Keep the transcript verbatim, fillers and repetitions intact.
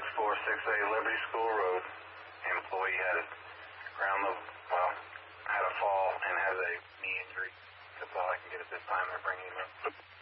four six eight Liberty School Road. Employee had a ground the, well, had a fall and has a knee injury. That's all I can get at this time. They're bringing him up.